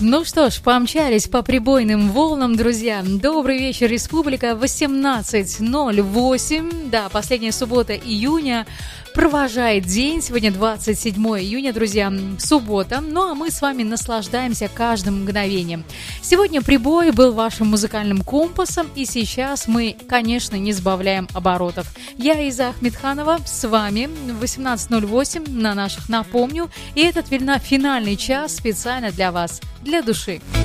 Ну что ж, помчались по прибойным волнам, друзья. Добрый вечер, Республика. 18:08. Да, последняя суббота июня провожает день. Сегодня 27 июня, друзья, суббота. Ну а мы с вами наслаждаемся каждым мгновением. Сегодня прибой был вашим музыкальным компасом, и сейчас мы, конечно, не сбавляем оборотов. Я, Иза Ахмедханова, с вами в 18:08 на наших, напомню, и этот финальный час специально для вас, для души.